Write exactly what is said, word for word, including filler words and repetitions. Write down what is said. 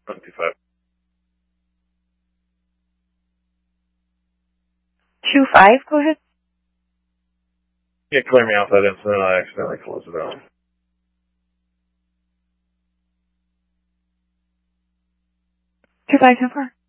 one two five. Two five, go ahead. Yeah, clear me out that incident. I accidentally closed it out. Two five, so far.